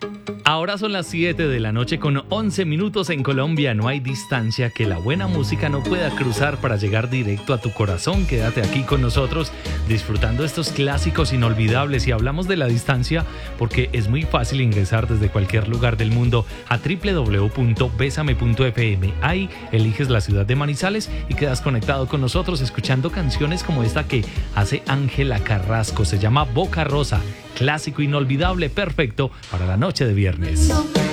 Ahora son las 7 de la noche con 11 minutos en Colombia. No hay distancia que la buena música no pueda cruzar para llegar directo a tu corazón. Quédate aquí con nosotros disfrutando estos clásicos inolvidables. Y hablamos de la distancia porque es muy fácil ingresar desde cualquier lugar del mundo a www.besame.fm. Ahí eliges la ciudad de Manizales y quedas conectado con nosotros escuchando canciones como esta que hace Ángela Carrasco. Se llama Boca Rosa. Clásico inolvidable, perfecto para la noche de viernes.